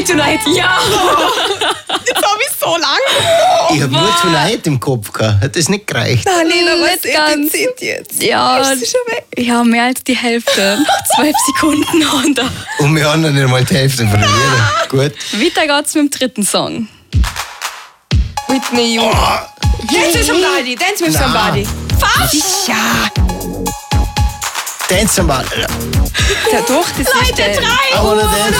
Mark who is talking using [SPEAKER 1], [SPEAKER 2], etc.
[SPEAKER 1] Me Tonight, ja!
[SPEAKER 2] Jetzt habe ich so lange.
[SPEAKER 3] Ich habe nur Tonight im Kopf gehabt. Hat das nicht gereicht?
[SPEAKER 2] Nein, Lena, was
[SPEAKER 1] Nicht ganz.
[SPEAKER 2] ist jetzt?
[SPEAKER 1] Ja,
[SPEAKER 2] Ist sie schon weg?
[SPEAKER 1] ja, mehr als die Hälfte. Nach 12 Sekunden runter.
[SPEAKER 3] Und wir haben noch nicht mal die Hälfte von den Liedern. Gut.
[SPEAKER 1] Weiter geht's mit dem dritten Song.
[SPEAKER 2] Whitney Houston. Dance with somebody, dance with somebody. Fast! Ja.
[SPEAKER 3] Dance Somebody.
[SPEAKER 2] Ja doch, das ist der.
[SPEAKER 3] I wanna dance